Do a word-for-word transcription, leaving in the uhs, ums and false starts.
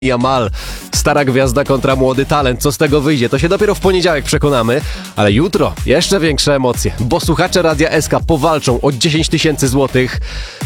Jamal, stara gwiazda kontra młody talent. Co z tego wyjdzie, to się dopiero w poniedziałek przekonamy. Ale jutro jeszcze większe emocje, bo słuchacze Radia S K powalczą o dziesięć tysięcy złotych